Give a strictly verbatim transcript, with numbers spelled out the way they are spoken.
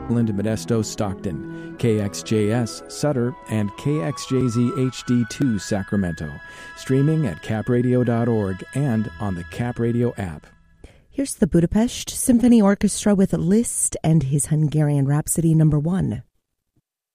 Portland, Modesto, Stockton, K X J S, Sutter, and K X J Z H D two, Sacramento. Streaming at cap radio dot org and on the Cap Radio app. Here's the Budapest Symphony Orchestra with Liszt and his Hungarian Rhapsody number one.